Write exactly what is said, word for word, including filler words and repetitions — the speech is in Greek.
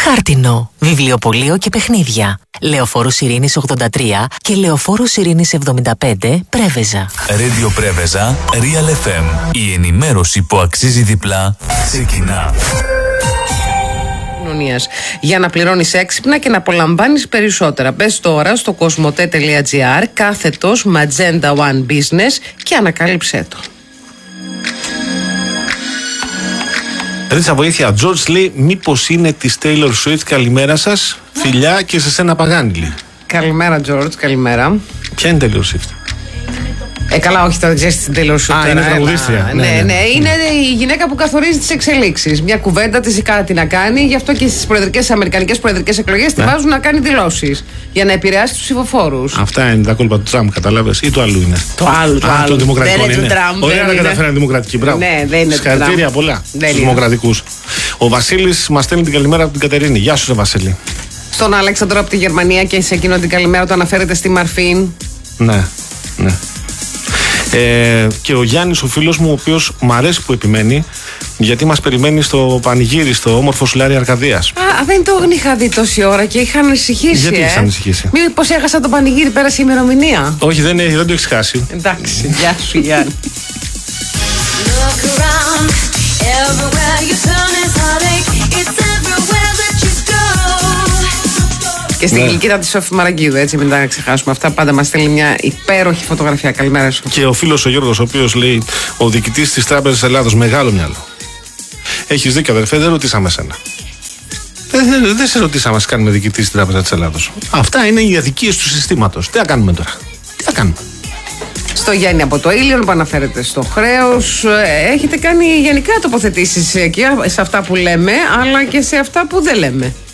Χάρτινο, βιβλιοπωλείο και παιχνίδια. Λεωφόρος Ειρήνης ογδόντα τρία και Λεωφόρος Ειρήνης εβδομήντα πέντε, Πρέβεζα. Radio Πρέβεζα, Real εφ εμ. Η ενημέρωση που αξίζει διπλά ξεκινά. Για να πληρώνεις έξυπνα και να απολαμβάνεις περισσότερα. Μπες τώρα στο κοσμοτέ τελεία τζι άρ κάθετος Magenta One Business και ανακάλυψέ το. Ρίτσα, βοήθεια. George λέει, μήπως είναι της Taylor Swift? Καλημέρα σας. Φιλιά και σε σένα Παγάνιλη. Καλημέρα, George, καλημέρα. Ποια είναι η Taylor Swift? Ε, καλά, όχι, τώρα ξέρεις την Taylor Swift. Α, είναι τραγουδίστρια. Ναι, ναι, ναι, ναι. Είναι η γυναίκα που καθορίζει τις εξελίξεις. Μια κουβέντα της ή κάτι να κάνει, γι' αυτό και στις προεδρικές, αμερικανικές προεδρικές εκλογές τη βάζουν να κάνει δηλώσεις. Για να επηρεάσει τους ψηφοφόρους. Αυτά είναι τα κόλπα του Τραμπ, κατάλαβες, ή του άλλου είναι? Το άλλο, το Α, άλλο. το δημοκρατικό δεν είναι. είναι Τραμπ. Ωραία να καταφέραν δημοκρατική. Μπράβο. Ναι, δεν είναι συγχαρητήρια πολλά στους δημοκρατικούς. Ο Βασίλης μας στέλνει την καλημέρα από την Κατερίνη. Γεια σου, ρε Βασίλη. Στον Αλέξανδρο από τη Γερμανία και σε εκείνο την καλημέρα το αναφέρεται στη Μαρφίν. Ναι, ναι. Ε, και ο Γιάννης, ο φίλος μου, ο οποίος μ' αρέσει που επιμένει, γιατί μας περιμένει στο πανηγύρι, στο όμορφο Σουλάρι Αρκαδίας. Α, δεν το είχα δει τόση ώρα και είχα ανησυχήσει. Γιατί ε? είχες ανησυχήσει? Μήπως έχασα το πανηγύρι, πέρασε η ημερομηνία? Όχι, δεν, δεν το έχεις χάσει. Εντάξει, γεια σου Γιάννη. Και στην γλυκίδα τη Σόφη Μαραγκίδου, έτσι, μην τα ξεχάσουμε αυτά. Πάντα μας στέλνει μια υπέροχη φωτογραφία. Καλημέρα σου. Και ο φίλος ο Γιώργος, ο οποίος λέει, ο διοικητής της Τράπεζας Ελλάδος, μεγάλο μυαλό. Έχεις δίκιο, αδερφέ, δεν ρωτήσαμε εσένα. Δεν, δεν, δεν σε ρωτήσαμε να κάνουμε διοικητή της Τράπεζας της Ελλάδος. Αυτά είναι οι αδικίες του συστήματος. Τι θα κάνουμε τώρα? Τι θα κάνουμε? Στο Γιάννη από το Ήλιον που αναφέρεται στο χρέος. Έχετε κάνει γενικά τοποθετήσεις και σε αυτά που λέμε, αλλά και σε αυτά που δεν λέμε.